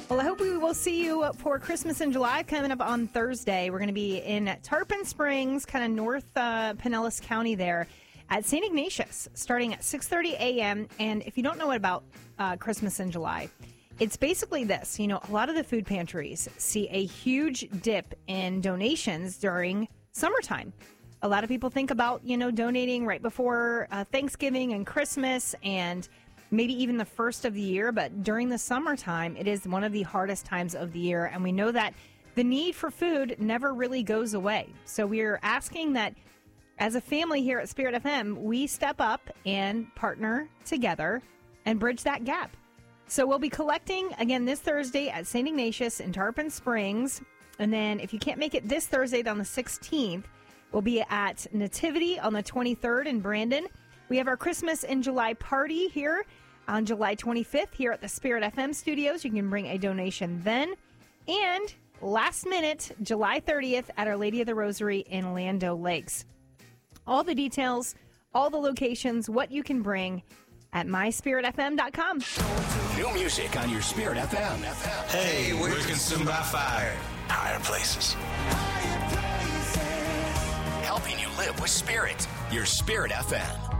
Well, I hope we will see you for Christmas in July coming up on Thursday. We're going to be in Tarpon Springs, kind of north Pinellas County there at St. Ignatius, starting at 6:30 a.m. And if you don't know about Christmas in July, it's basically this. You know, a lot of the food pantries see a huge dip in donations during summertime. A lot of people think about, donating right before Thanksgiving and Christmas and maybe even the first of the year, but during the summertime, it is one of the hardest times of the year, and we know that the need for food never really goes away. So we're asking that as a family here at Spirit FM, we step up and partner together and bridge that gap. So we'll be collecting, again, this Thursday at St. Ignatius in Tarpon Springs, and then if you can't make it this Thursday on the 16th, we'll be at Nativity on the 23rd in Brandon. We have our Christmas in July party here on July 25th here at the Spirit FM studios. You can bring a donation then. And last minute, July 30th at Our Lady of the Rosary in Land O' Lakes. All the details, all the locations, what you can bring at myspiritfm.com. New music on your Spirit FM. Hey, we're consumed by fire. Higher places. Helping you live with Spirit. Your Spirit FM.